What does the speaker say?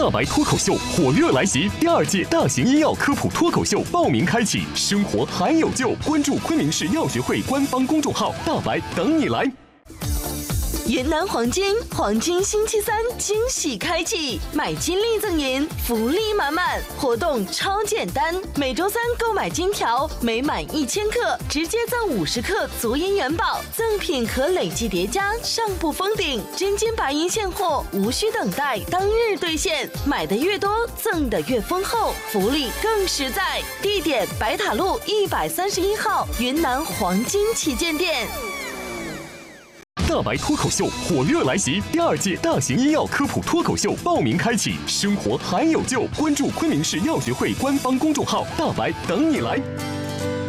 大白脱口秀火热来袭，第2届大型医药科普脱口秀报名开启，生活还有救，关注昆明市药学会官方公众号，大白等你来。 云南黄金星期3惊喜开启，买金利赠银，福利满满，活动超简单，每周3购买金条，每满1000克直接赠50克足银元宝，赠品可累计叠加，上不封顶，真金白银现货，无需等待，当日兑现，买的越多，赠的越丰厚，福利更实在。地点：白塔路131号云南黄金旗舰店。 大白脱口秀火热来袭，第2届大型医药科普脱口秀报名开启，生活还有救，关注昆明市药学会官方公众号，大白等你来。